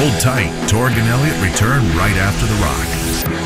Hold tight. Torg and Elliott return right after the rock.